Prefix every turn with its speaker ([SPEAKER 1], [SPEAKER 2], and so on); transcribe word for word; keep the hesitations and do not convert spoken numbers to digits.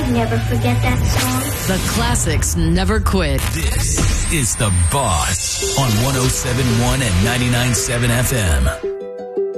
[SPEAKER 1] never forget that song.
[SPEAKER 2] The classics never quit.
[SPEAKER 3] This is The Boss on one oh seven point one and ninety-nine point seven F M.